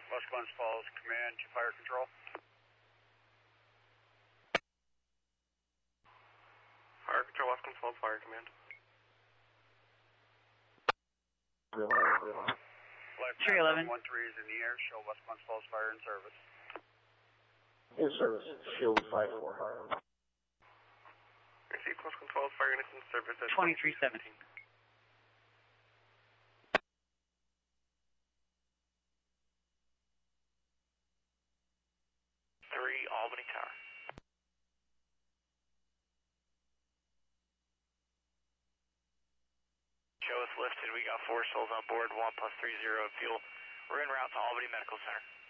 West Glens Falls Command to Fire Control. Fire Control, West Glens Falls Fire Command. Flight 311. 13 is in the air. Show West Glens Falls Fire in service. In service, Shield 5-4. Receive West Glens Falls Fire units in service at 2317. 3 Albany Tower. Show us lifted. We got 4 souls on board, 1 + 30 fuel. We're en route to Albany Medical Center.